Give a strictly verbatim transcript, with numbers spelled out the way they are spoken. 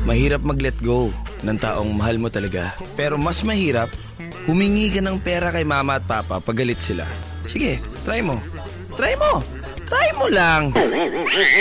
Mahirap mag-let go ng taong mahal mo talaga. Pero mas mahirap, humingi ka ng pera kay mama at papa pag galit sila. Sige, try mo. Try mo! Try mo lang!